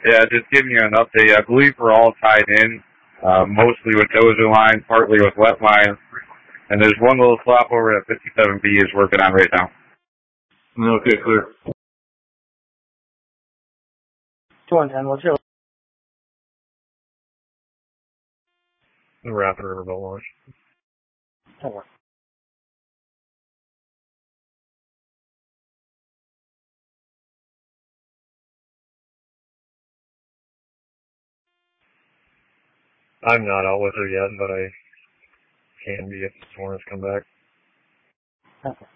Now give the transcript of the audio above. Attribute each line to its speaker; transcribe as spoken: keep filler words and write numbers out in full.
Speaker 1: Yeah, just giving you an update. I believe we're all tied in, uh, mostly with dozer line, partly with wet line, and there's one little swap over that fifty-seven B is working on right now.
Speaker 2: Okay, clear.
Speaker 3: two one ten, what's your...
Speaker 2: Rapid Riverboat launch.
Speaker 3: Over.
Speaker 2: I'm not out with her yet, but I can be if the Hornets come back.
Speaker 3: Okay.